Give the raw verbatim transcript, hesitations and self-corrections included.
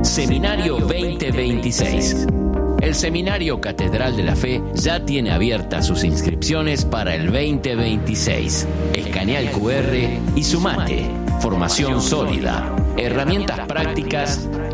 Seminario veinte veintiséis. El Seminario Catedral de la Fe ya tiene abiertas sus inscripciones para el veinte veintiséis. Escanea el cu erre y sumate. Formación sólida, herramientas prácticas